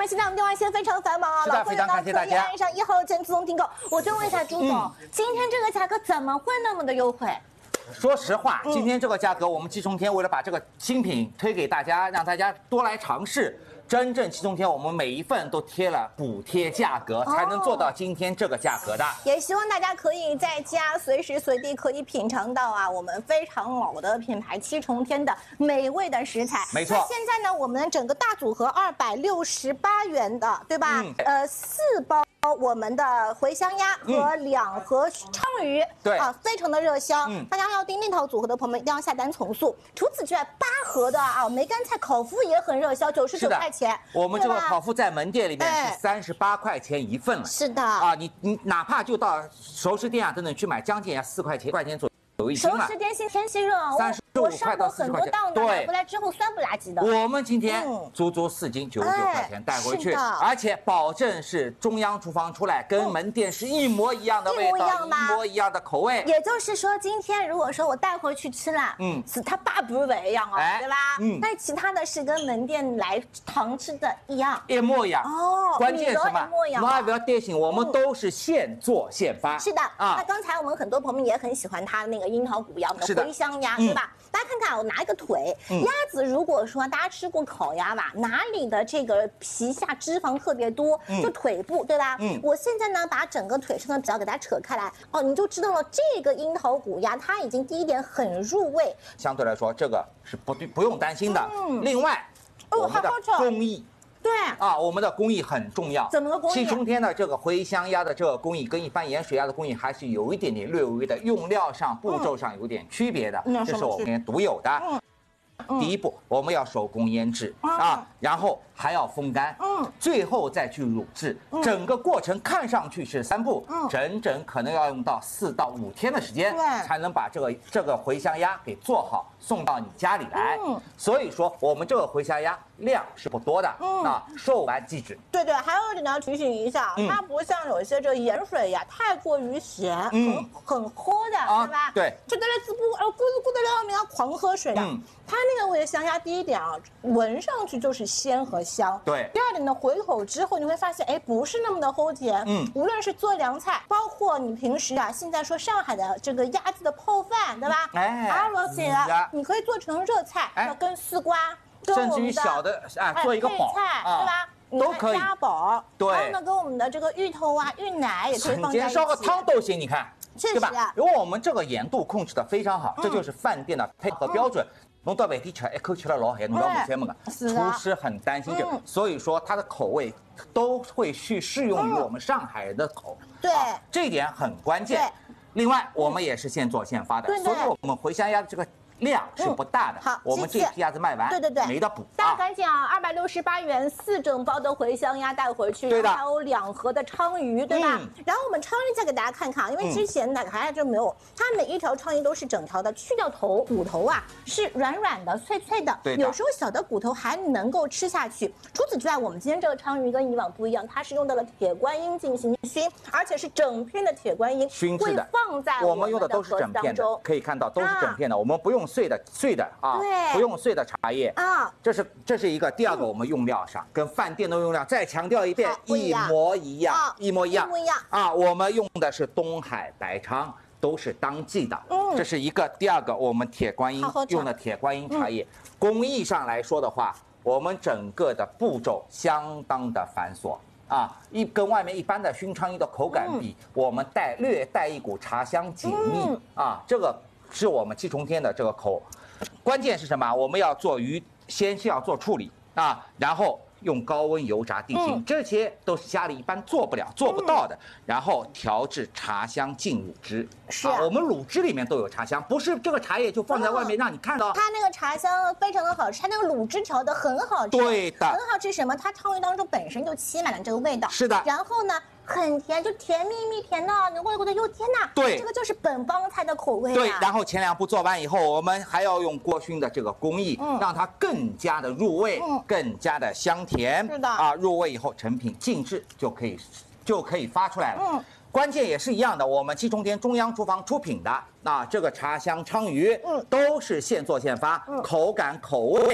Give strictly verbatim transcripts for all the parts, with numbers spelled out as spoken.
现在我们电话线非常繁忙啊，老朋友呢可以按上一号键自动订购。我就问一下朱总，嗯、今天这个价格怎么会那么的优惠？ 说实话，今天这个价格，我们季中天为了把这个新品推给大家，让大家多来尝试。真正季中天，我们每一份都贴了补贴价格，才能做到今天这个价格的。 也希望大家可以在家随时随地可以品尝到啊，我们非常老的品牌七重天的美味的食材。 没错。 那现在呢，我们整个大组合二百六十八元的，对吧？嗯、呃，四包。 我们的茴香鸭和两盒鲳鱼， 对啊，非常的热销。 嗯， 大家要订那套组合的朋友们一定要下单从速。除此之外，八盒的啊梅干菜烤麸也很热销，九十九块钱。 我们这个烤麸在门店里面是三十八块钱一份了。 是的。 啊，你你哪怕就到熟食店啊等等去买，将近要四块钱块钱左右。 熟食店现天气热， 三十五块到四十块钱， 对，买回来之后酸不拉几的。 我们今天足足四斤九十九块钱带回去，而且保证是中央厨房出来，跟门店是一模一样的味道，一模一样的口味。 也就是说，今天如果说我带回去吃了，嗯，是它爸不是一样哦，对吧？嗯，但其他的是跟门店来堂吃的一样， 一模一样。 哦， 关键是什么？妈也不要担心，我们都是现做现发。 是的啊。那刚才我们很多朋友们也很喜欢它那个樱桃骨鸭，我们的茴香鸭，对吧？大家看看，我拿一个腿，鸭子如果说大家吃过烤鸭吧，哪里的这个皮下脂肪特别多，就腿部，对吧？嗯，我现在呢把整个腿上的皮给它扯开来，哦，你就知道了，这个樱桃骨鸭它已经第一点很入味， 相对来说这个是不不用担心的。嗯，另外我们的工艺。 对啊，我们的工艺很重要。 怎么个工艺？ 七重天的这个茴香鸭的这个工艺跟一般盐水鸭的工艺还是有一点点略微的用料上、步骤上有点区别的， 嗯、 这是我们独有的。嗯嗯、第一步，我们要手工腌制、嗯、啊，然后还要风干，嗯，最后再去卤制。嗯、整个过程看上去是三步，嗯，整整可能要用到四到五天的时间，才能把这个这个茴香鸭给做好，送到你家里来。嗯，所以说我们这个茴香鸭。 量是不多的，嗯，啊，售完即止。 对对，还有一点要提醒一下，嗯、它不像有些这个盐水呀，太过于咸，嗯，很很齁的，啊、对吧？ 对， 就在这滋不，呃，咕噜咕的在外面要狂喝水的。嗯，它那个茴香鸭，第一点啊，闻上去就是鲜和香。 对。 第二点呢，回口之后你会发现，哎，不是那么的齁甜。嗯。无论是做凉菜，包括你平时啊，现在说上海的这个鸭子的泡饭，对吧？哎。而且啊，你可以做成热菜，要跟丝瓜。 甚至于小的啊，做一个煲菜，对吧？ 都可以鸭煲， 对。 然后呢，跟我们的这个芋头啊、芋奶也可以放在一起。 烧个汤都行，你看， 对吧？ 如果我们这个盐度控制的非常好，这就是饭店的配合标准。侬到饭店吃，一口吃了老咸，侬要没三么个，厨师很担心这个，所以说它的口味都会去适用于我们上海人的口。 对， 这一点很关键。另外，我们也是现做现发的，所以我们茴香鸭的这个。 量是不大的， 嗯、好， 我们这批鸭子卖完， 对对对， 没得补。 大家赶紧啊，二百六十八元四整包的茴香鸭带回去， 对的， 还有两盒的鲳鱼，对吧？嗯、然后我们鲳鱼再给大家看看啊，因为之前呢还就没有，它每一条鲳鱼都是整条的，去掉头骨头啊是软软的、脆脆的， 对的， 有时候小的骨头还能够吃下去。除此之外，我们今天这个鲳鱼跟以往不一样，它是用到了铁观音进行熏，而且是整片的铁观音熏制的， 放在我们用的都是整片的，可以看到都是整片的，我们不用碎的碎的。 啊， 对， 不用碎的茶叶啊，这是这是一个第二个我们用料上跟饭店的用料再强调一遍，一模一样，一模一样， 一模一样啊，我们用的是东海白鲳，都是当季的，嗯，这是一个第二个我们铁观音用的铁观音茶叶，工艺上来说的话，我们整个的步骤相当的繁琐。 啊，一跟外面一般的熏鲳鱼的口感比，嗯、我们带略带一股茶香解腻、嗯、啊，这个是我们七重天的这个口。关键是什么？我们要做鱼，先是要做处理啊，然后用高温油炸定型，嗯、这些都是家里一般做不了、做不到的。嗯、然后调制茶香进卤汁， 是啊， 啊，我们卤汁里面都有茶香，不是这个茶叶就放在外面让你看到。 它那个茶香非常的好吃，它那个卤汁调的很好吃， 对的， 很好吃。什么？它鲳鱼当中本身就吸满了这个味道， 是的。 然后呢？ 很甜，就甜蜜蜜甜的，你会觉得哟天哪！ 对， 这个就是本帮菜的口味、啊。 对，然后前两步做完以后，我们还要用锅熏的这个工艺，嗯、让它更加的入味，嗯、更加的香甜。 是的啊，入味以后成品静置就可以，就可以发出来了。嗯，关键也是一样的，我们七重天中央厨房出品的啊，这个茶香鲳鱼，嗯，都是现做现发，嗯、口感口味。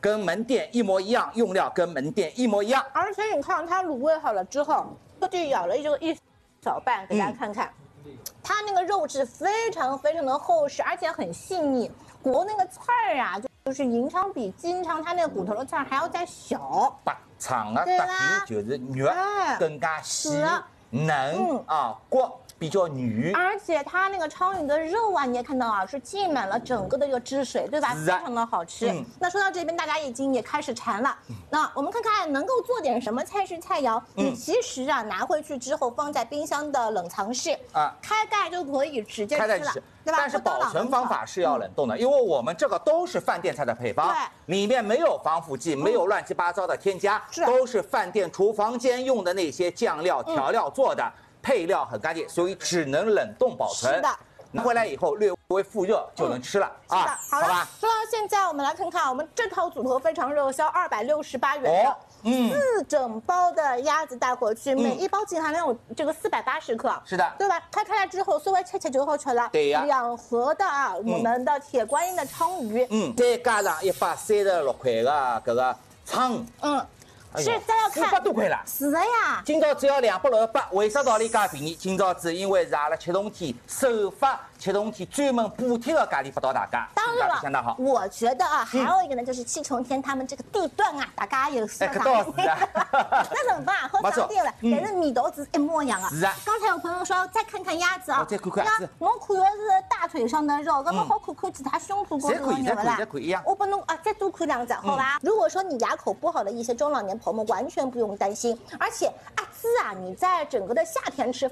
跟门店一模一样，用料跟门店一模一样。 而且你看它卤味好了之后，特地舀了一个一小半给大家看看，嗯、它那个肉质非常非常的厚实，而且很细腻。裹那个刺儿啊，就就是银肠比金肠它那个骨头的刺儿还要再小。 白肠的特点就是肉更加细、嫩啊，骨。比较嫩， 而且它那个鲳鱼的肉啊，你也看到啊，是浸满了整个的一个汁水，对吧？非常的好吃。嗯、那说到这边，大家已经也开始馋了。嗯、那我们看看能够做点什么菜式菜肴？嗯、你其实啊，拿回去之后放在冰箱的冷藏室啊，开盖就可以直接吃了，对吧？ 但是保存方法是要冷冻的，因为我们这个都是饭店菜的配方，对，里面没有防腐剂，没有乱七八糟的添加， 是都是饭店厨房间用的那些酱料调料做的。配料很干净，所以只能冷冻保存。 是的， 拿回来以后略微复热就能吃了、 嗯、 啊。 好了，吧说到现在，我们来看看我们这套组合非常热销，二百六十八元的、哦嗯、四整包的鸭子带回去，嗯、每一包仅含有这个四百八十克。 是的， 对吧？开开来之后，稍微切切就好吃了。 对呀。 两盒的啊，我们的铁观音的鲳鱼， 嗯，再加上一百三十六块的这个鲳， 嗯。是，再要看四百多块了。 是的呀。 今朝只要两百六十八，为啥道理介便宜？今朝是因为是阿拉七同天首发七同天专门补贴的价钿，不到大家。 当然了， 相当好。 我觉得啊，还有一个呢，就是七重天他们这个地段啊，大家有说法。哎，可是那怎么办？和当地了，反正味道是一模一样啊。 是啊。 刚才有朋友说再看看鸭子啊， 再看看鸭子。 我看的是大腿上的肉，那么好看看其他胸脯高头的肉啦。 可以，一样。 我不能啊，再多看两只，好吧？如果说你牙口不好的一些中老年朋友们，完全不用担心。而且阿兹啊，你在整个的夏天吃